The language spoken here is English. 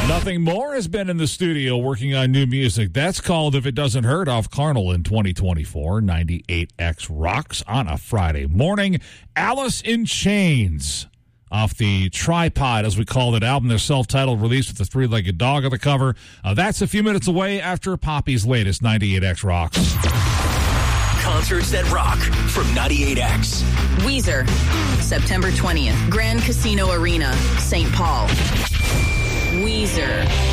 Nothing More has been in the studio working on new music. That's called If It Doesn't Hurt off Carnal in 2024. 98X rocks on a Friday morning. Alice in Chains off the Tripod, as we call that album, their self-titled release with the three-legged dog on the cover. That's a few minutes away after Poppy's latest 98X rocks. Concerts that rock from 98X. Weezer, September 20th, Grand Casino Arena, St. Paul. Weezer.